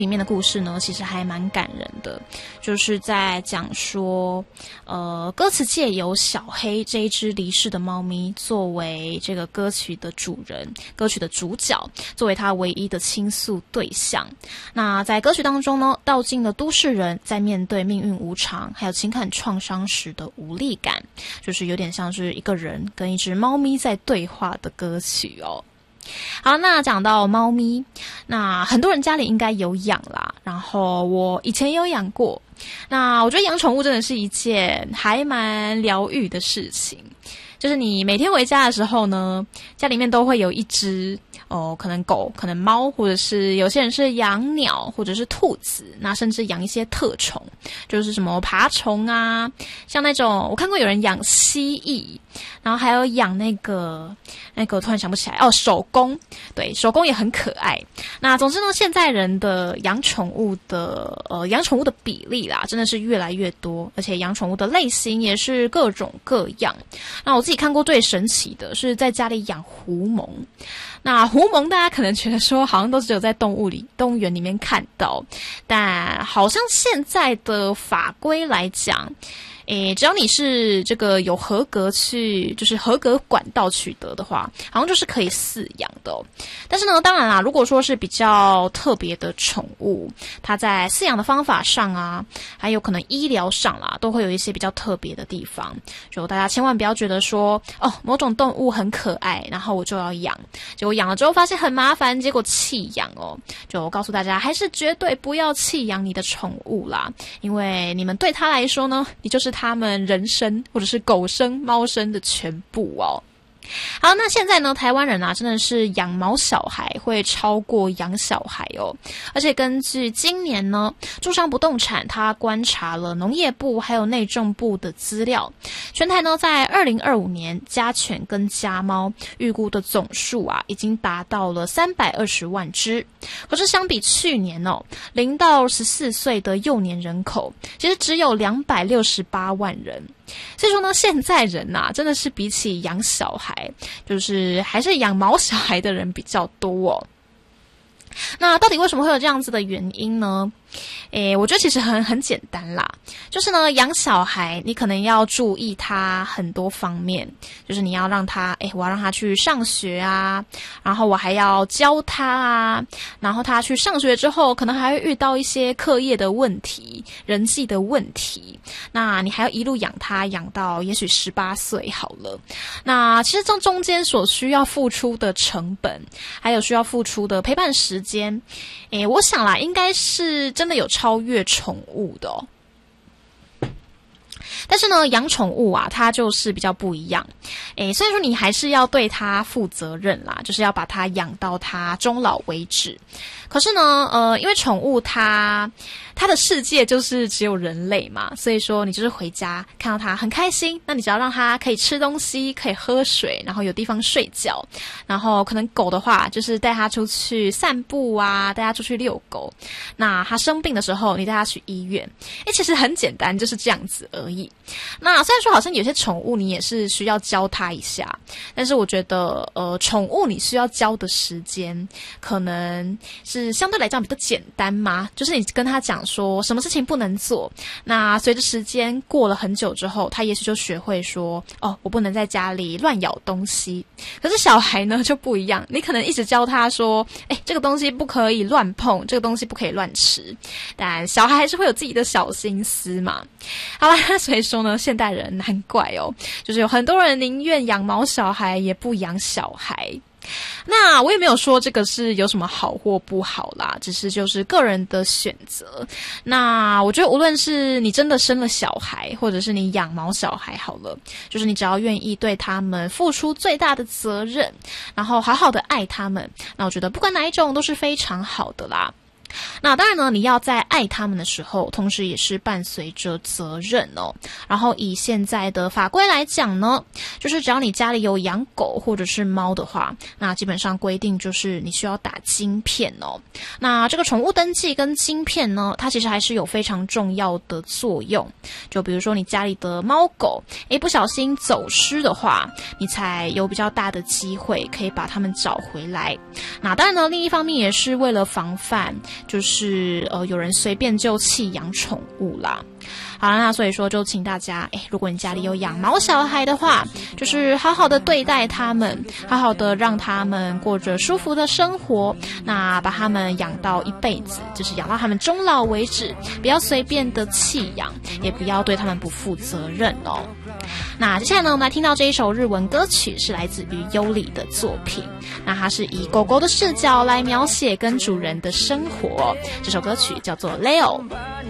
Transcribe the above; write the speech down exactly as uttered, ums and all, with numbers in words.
里面的故事呢，其实还蛮感人的，就是在讲说，呃，歌词界有小黑这一只离世的猫咪作为这个歌曲的主人，歌曲的主角，作为他唯一的倾诉对象。那在歌曲当中呢，道尽了都市人在面对命运无常还有情感创伤时的无力感，就是有点像是一个人跟一只猫咪在对话的歌曲哦。好，那讲到猫咪，那很多人家里应该有养啦，然后我以前也有养过。那我觉得养宠物真的是一件还蛮疗愈的事情，就是你每天回家的时候呢，家里面都会有一只哦，可能狗，可能猫，或者是有些人是养鸟，或者是兔子，那甚至养一些特宠，就是什么爬虫啊，像那种我看过有人养蜥蜴，然后还有养那个那个突然想不起来哦，手工，对，手工也很可爱。那总之呢，现在人的养宠物的呃养宠物的比例啦，真的是越来越多，而且养宠物的类型也是各种各样。那我自己看过最神奇的是在家里养狐獴。那狐獴大家可能觉得说好像都只有在动物里动物园里面看到，但好像现在的法规来讲，诶，只要你是这个有合格去，就是合格管道取得的话，好像就是可以饲养的哦。但是呢，当然啦，如果说是比较特别的宠物，它在饲养的方法上啊，还有可能医疗上啦，都会有一些比较特别的地方。就大家千万不要觉得说，哦，某种动物很可爱，然后我就要养，结果养了之后发现很麻烦，结果弃养哦。就告诉大家，还是绝对不要弃养你的宠物啦，因为你们对它来说呢，你就是它他们人生或者是狗生猫生的全部哦。好，那现在呢，台湾人啊，真的是养毛小孩会超过养小孩哦。而且根据今年呢，住商不动产它观察了农业部还有内政部的资料，全台呢在二零二五年家犬跟家猫预估的总数啊，已经达到了三百二十万只。可是相比去年哦，零到十四岁的幼年人口其实只有两百六十八万人。所以说呢，现在人呐、啊，真的是比起养小孩，就是还是养毛小孩的人比较多哦。那到底为什么会有这样子的原因呢？诶，我觉得其实很很简单啦，就是呢，养小孩你可能要注意他很多方面，就是你要让他，诶，我要让他去上学啊，然后我还要教他啊，然后他去上学之后，可能还会遇到一些课业的问题、人际的问题，那你还要一路养他，养到也许十八岁好了。那其实这中间所需要付出的成本，还有需要付出的陪伴时间，诶，我想啦，应该是真的有超越宠物的哦。但是呢，养宠物啊，它就是比较不一样。诶，虽然说你还是要对它负责任啦，就是要把它养到它终老为止。可是呢，呃，因为宠物它它的世界就是只有人类嘛，所以说你就是回家看到它很开心，那你只要让它可以吃东西，可以喝水，然后有地方睡觉，然后可能狗的话就是带它出去散步啊，带它出去遛狗。那它生病的时候，你带它去医院。诶，其实很简单，就是这样子而已。那虽然说好像有些宠物你也是需要教它一下，但是我觉得呃，宠物你需要教的时间可能是相对来讲比较简单嘛，就是你跟他讲说什么事情不能做，那随着时间过了很久之后，他也许就学会说，哦，我不能在家里乱咬东西。可是小孩呢就不一样，你可能一直教他说，诶，这个东西不可以乱碰，这个东西不可以乱吃，但小孩还是会有自己的小心思嘛。好啦，所以说呢，现代人难怪哦，就是有很多人宁愿养毛小孩也不养小孩。那我也没有说这个是有什么好或不好啦，只是就是个人的选择。那我觉得无论是你真的生了小孩，或者是你养毛小孩好了，就是你只要愿意对他们付出最大的责任，然后好好的爱他们，那我觉得不管哪一种都是非常好的啦。那当然呢，你要在爱他们的时候，同时也是伴随着责任哦。然后以现在的法规来讲呢，就是只要你家里有养狗或者是猫的话，那基本上规定就是你需要打晶片哦。那这个宠物登记跟晶片呢，它其实还是有非常重要的作用。就比如说你家里的猫狗，诶，不小心走失的话，你才有比较大的机会可以把它们找回来。那当然呢，另一方面也是为了防范就是呃有人随便就弃养宠物啦。好了，那所以说就请大家，哎，如果你家里有养毛小孩的话，就是好好的对待他们，好好的让他们过着舒服的生活，那把他们养到一辈子，就是养到他们终老为止，不要随便的弃养，也不要对他们不负责任哦。那接下来呢，我们来听到这一首日文歌曲，是来自于优里的作品。那它是以狗狗的视角来描写跟主人的生活，这首歌曲叫做 Leo。